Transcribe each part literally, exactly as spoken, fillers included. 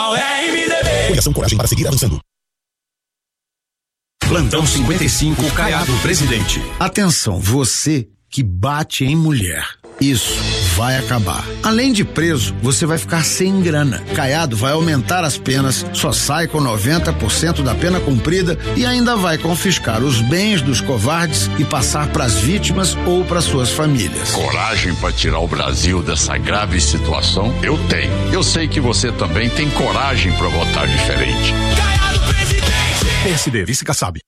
Nacional é M D B. Conheça coragem para seguir avançando. Plantão cinquenta e cinco, Caiado Presidente. Atenção, você que bate em mulher. Isso vai acabar. Além de preso, você vai ficar sem grana. Caiado vai aumentar as penas, só sai com noventa por cento da pena cumprida e ainda vai confiscar os bens dos covardes e passar para as vítimas ou para suas famílias. Coragem para tirar o Brasil dessa grave situação? Eu tenho. Eu sei que você também tem coragem para votar diferente. Caiado Presidente. P S D, vice-Kassab.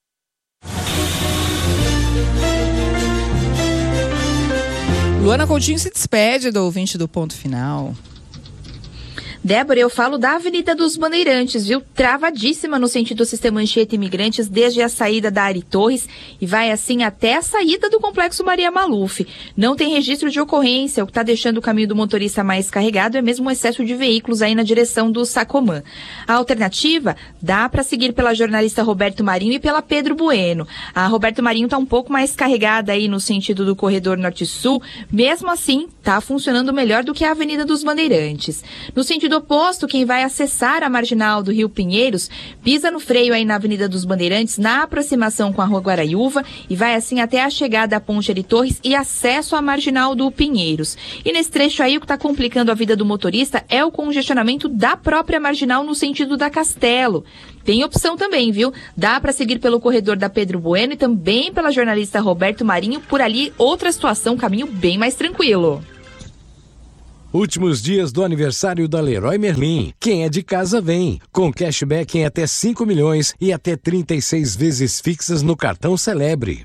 Luana Coutinho se despede do ouvinte do Ponto Final. Débora, eu falo da Avenida dos Bandeirantes, viu? Travadíssima no sentido Sistema Anchieta Imigrantes desde a saída da Ari Torres e vai assim até a saída do Complexo Maria Maluf. Não tem registro de ocorrência, o que está deixando o caminho do motorista mais carregado é mesmo um excesso de veículos aí na direção do Sacomã. A alternativa dá para seguir pela jornalista Roberto Marinho e pela Pedro Bueno. A Roberto Marinho está um pouco mais carregada aí no sentido do corredor Norte-Sul, mesmo assim está funcionando melhor do que a Avenida dos Bandeirantes. No sentido oposto, quem vai acessar a marginal do Rio Pinheiros pisa no freio aí na Avenida dos Bandeirantes, na aproximação com a Rua Guaraiúva e vai assim até a chegada à Ponte Ari Torres e acesso à marginal do Pinheiros. E nesse trecho aí o que está complicando a vida do motorista é o congestionamento da própria marginal no sentido da Castelo. Tem opção também, viu? Dá para seguir pelo corredor da Pedro Bueno e também pela jornalista Roberto Marinho. Por ali, outra situação, caminho bem mais tranquilo. Últimos dias do aniversário da Leroy Merlin. Quem é de casa vem. Com cashback em até cinco milhões e até trinta e seis vezes fixas no cartão Celebre.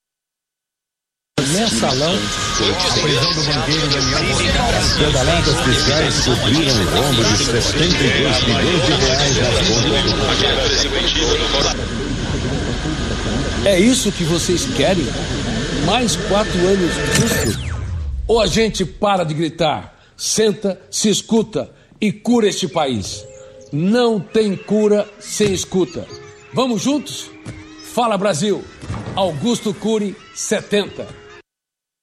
Mensalão, a prisão do banqueiro Daniel Monteiro. Pedaladas fiscais cobriram o rombo de setenta e dois milhões de reais nas contas. É isso que vocês querem? Mais quatro anos disso? Ou a gente para de gritar? Senta, se escuta e cura este país. Não tem cura sem escuta. Vamos juntos? Fala Brasil! Augusto Cury, setenta.